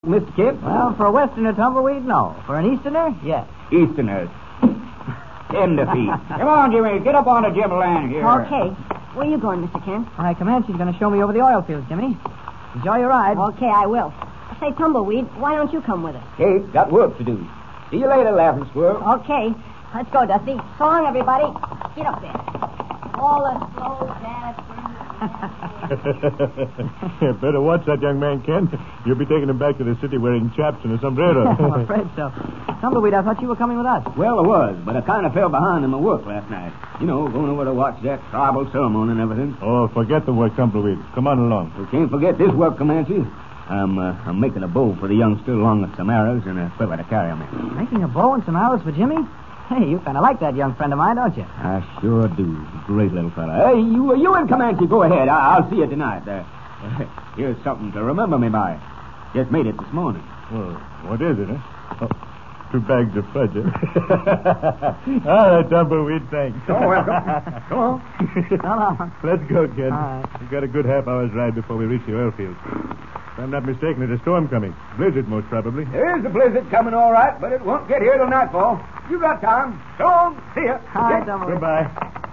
Mr. Kip? Well, for a Westerner tumbleweed, no. For an Easterner, yes. Easterners. Tenderfeet. Come on, Jimmy. Get up on the Jim land here. Okay. Where are you going, Mr. Kent? Why, Comanche's going to show me over the oil fields, Jimmy. Enjoy your ride. Okay, I will. Say, Tumbleweed, why don't you come with us? Kate, got work to do. See you later, Laughing Squirrel. Okay. Let's go, Dusty. So long, everybody. Get up there. All the slow dad. Better watch that young man, Ken. You'll be taking him back to the city wearing chaps and a sombrero. I'm afraid so. Tumbleweed, I thought you were coming with us. Well, I was, but I kind of fell behind in my work last night. You know, going over to watch that tribal ceremony and everything. Oh, forget the work, Tumbleweed. Come on along. We can't forget this work, Comanche. I'm making a bow for the youngster along with some arrows and a quiver to carry him in. Making a bow and some arrows for Jimmy? Hey, you kind of like that young friend of mine, don't you? I sure do. Great little fella. Hey, you and Comanche, go ahead. I'll see you tonight. Here's something to remember me by. Just made it this morning. Well, what is it, huh? Oh, 2 bags of fudge, eh? All right, Tumbleweed, thanks. Oh, welcome. Come on. Come on. Let's go, kid. All right. We've got a good half hour's ride before we reach the oil fields. If I'm not mistaken, there's a storm coming. Blizzard, most probably. There's a blizzard coming, all right, but it won't get here till nightfall. You got time. So long. See ya. All right, Tumbleweed. Goodbye.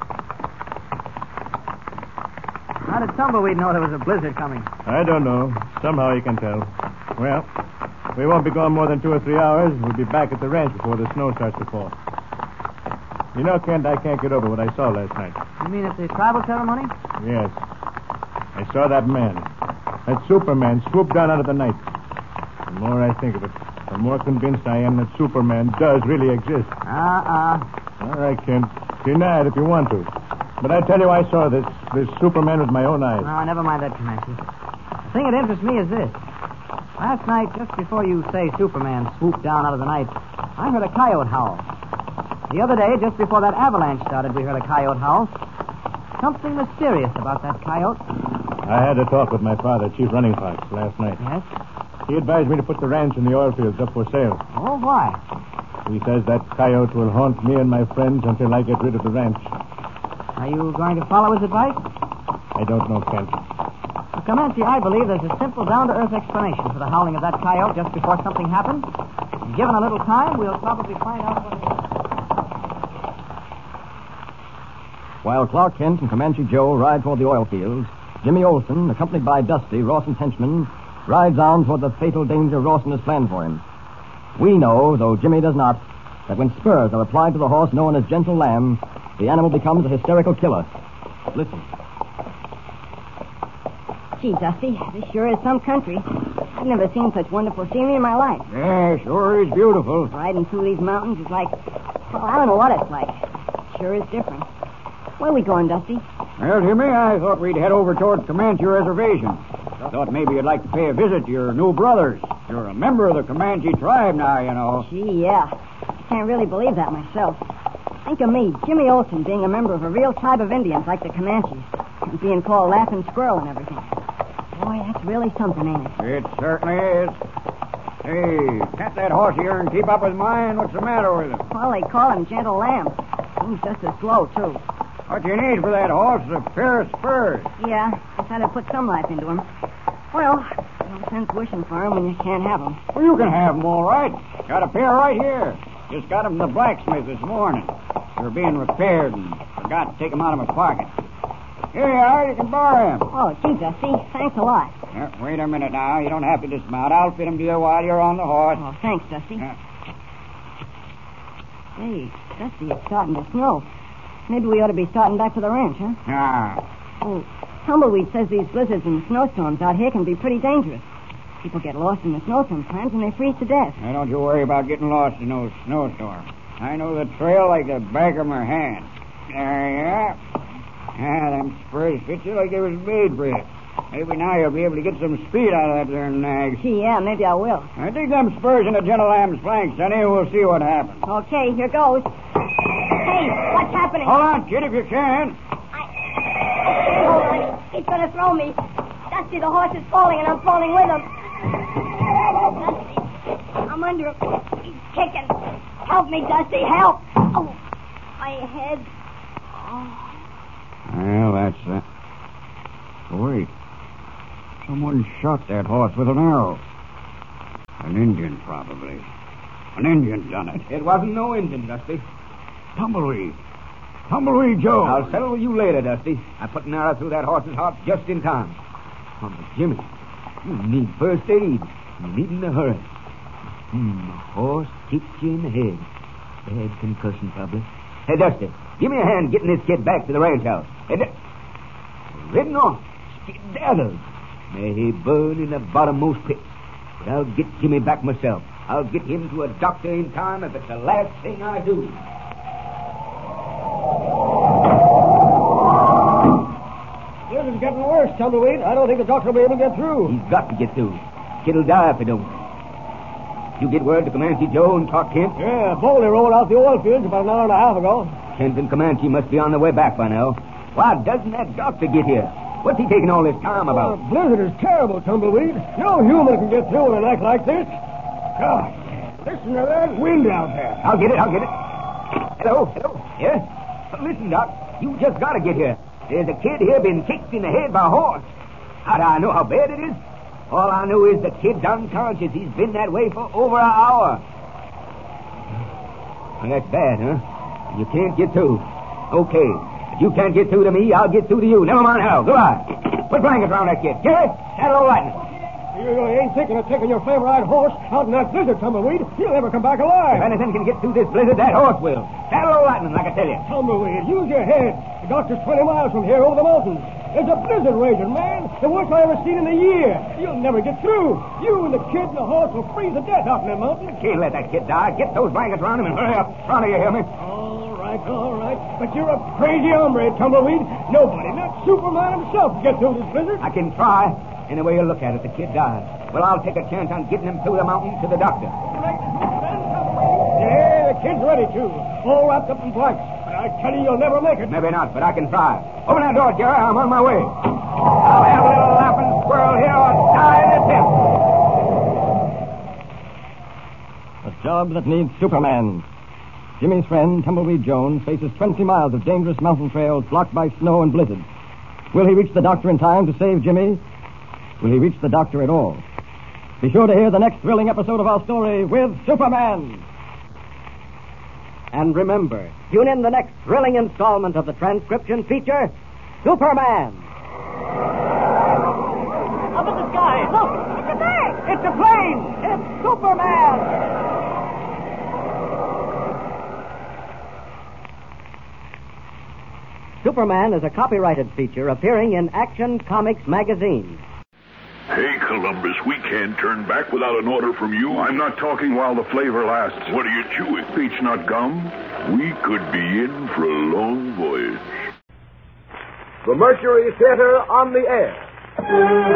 How did Tumbleweed know there was a blizzard coming? I don't know. Somehow you can tell. Well, we won't be gone more than 2 or 3 hours. We'll be back at the ranch before the snow starts to fall. You know, Kent, I can't get over what I saw last night. You mean at the tribal ceremony? Yes. I saw that man. That Superman swooped down out of the night. The more I think of it, the more convinced I am that Superman does really exist. All right, Kent. Deny it if you want to. But I tell you, I saw this Superman with my own eyes. No, never mind that, Comanche. The thing that interests me is this. Last night, just before you say Superman swooped down out of the night, I heard a coyote howl. The other day, just before that avalanche started, we heard a coyote howl. Something mysterious about that coyote. I had a talk with my father, Chief Running Fox, last night. Yes? He advised me to put the ranch and the oil fields up for sale. Oh, why? He says that coyote will haunt me and my friends until I get rid of the ranch. Are you going to follow his advice? I don't know, Kent. Well, Comanche, I believe there's a simple, down-to-earth explanation for the howling of that coyote just before something happened. And given a little time, we'll probably find out what it is. While Clark Kent and Comanche Joe ride toward the oil fields, Jimmy Olsen, accompanied by Dusty, Rawson's henchman, rides on toward the fatal danger Rawson has planned for him. We know, though Jimmy does not, that when spurs are applied to the horse known as Gentle Lamb, the animal becomes a hysterical killer. Listen. Gee, Dusty, this sure is some country. I've never seen such wonderful scenery in my life. Yeah, sure is beautiful. Riding through these mountains is like, well, I don't know what it's like. Sure is different. Where are we going, Dusty? Well, Jimmy, I thought we'd head over toward Comanche Reservation. I thought maybe you'd like to pay a visit to your new brothers. You're a member of the Comanche tribe now, you know. Gee, yeah. I can't really believe that myself. Think of me, Jimmy Olsen, being a member of a real tribe of Indians like the Comanches, and being called Laughing Squirrel and everything. Boy, that's really something, ain't it? It certainly is. Hey, can't that horse of yours keep up with mine? What's the matter with him? Well, they call him Gentle Lamb. He's just as slow, too. What you need for that horse is a pair of spurs. Yeah, decided to put some life into him. Well, no sense wishing for him when you can't have him. Well, you can have them, all right. Got a pair right here. Just got them from the blacksmith this morning. They were being repaired and forgot to take them out of my pocket. Here you are. You can borrow them. Oh, gee, Dusty, thanks a lot. Wait a minute now. You don't have to dismount. I'll fit them to you while you're on the horse. Oh, thanks, Dusty. Hey, Dusty, it's starting to snow. Maybe we ought to be starting back to the ranch, huh? Ah. Oh, Tumbleweed says these blizzards and snowstorms out here can be pretty dangerous. People get lost in the snow sometimes and they freeze to death. Now, don't you worry about getting lost in those snowstorms. I know the trail like the back of my hand. There you are. Ah, them spurs fit you like they was made for you. Maybe now you'll be able to get some speed out of that there nag. Gee, yeah, maybe I will. I dig them spurs into Gentle Lamb's flanks, Sonny, and we'll see what happens. Okay, here goes. Hey, what's happening? Hold on, kid, if you can. Hold on. He's going to throw me. Dusty, the horse is falling, and I'm falling with him. Dusty, I'm under him. He's kicking. Help me, Dusty, help. Oh, my head. Oh. Well, that's that. Wait. Someone shot that horse with an arrow. An Indian, probably. An Indian done it. It wasn't no Indian, Dusty. Tumbleweed. Tumbleweed Joe. I'll settle with you later, Dusty. I put an arrow through that horse's heart just in time. Oh, but Jimmy, you need first aid. You need in a hurry. The horse kicked you in the head. Bad concussion, probably. Hey, Dusty, give me a hand getting this kid back to the ranch house. Hey, ridden on. Skedaddled. May he burn in the bottommost pit. But I'll get Jimmy back myself. I'll get him to a doctor in time if it's the last thing I do. This is getting worse, Tumbleweed. I don't think the doctor will be able to get through. He's got to get through. Kid'll die if he don't. You get word to Comanche Joe and Clark Kent? Yeah, Boley rolled out the oil fields about an hour and a half ago. Kent and Comanche must be on their way back by now. Why doesn't that doctor get here? What's he taking all this time about? The blizzard is terrible, Tumbleweed. No human can get through in a night like this. God, listen to that wind out there. I'll get it. Hello. Yeah? Listen, Doc, you just got to get here. There's a kid here been kicked in the head by a horse. How do I know how bad it is? All I know is the kid's unconscious. He's been that way for over an hour. Well, that's bad, huh? You can't get through. Okay. If you can't get through to me, I'll get through to you. Never mind how. Goodbye. Put blankets around that kid. Jerry, saddle old lightning. You ain't thinking of taking your favorite horse out in that blizzard, Tumbleweed. He'll never come back alive. If anything can get through this blizzard, that horse will. Saddle old lightning, like I tell you. Tumbleweed, use your head. The doctor's 20 miles from here over the mountains. There's a blizzard raging, man. The worst I ever seen in a year. You'll never get through. You and the kid and the horse will freeze to death out in that mountain. Can't let that kid die. Get those blankets around him and hurry up. Front of you, hear me? All right. But you're a crazy hombre, Tumbleweed. Nobody, not Superman himself, can get through this blizzard. I can try. Any way you look at it, the kid died. Well, I'll take a chance on getting him through the mountain to the doctor. Yeah, the kid's ready, too. All wrapped up in blankets. But I tell you, you'll never make it. Maybe not, but I can try. Open that door, Jerry. I'm on my way. I'll have a little laughing squirrel here or die in a tent. A job that needs Superman. Jimmy's friend, Tumbleweed Jones, faces 20 miles of dangerous mountain trails blocked by snow and blizzard. Will he reach the doctor in time to save Jimmy? Will he reach the doctor at all? Be sure to hear the next thrilling episode of our story with Superman. And remember, tune in the next thrilling installment of the transcription feature, Superman. Up in the sky, look! It's a bird! It's a plane! It's Superman! Superman is a copyrighted feature appearing in Action Comics magazine. Hey, Columbus, we can't turn back without an order from you. I'm not talking while the flavor lasts. What are you chewing? Beech-nut gum? We could be in for a long voyage. The Mercury Theater on the air.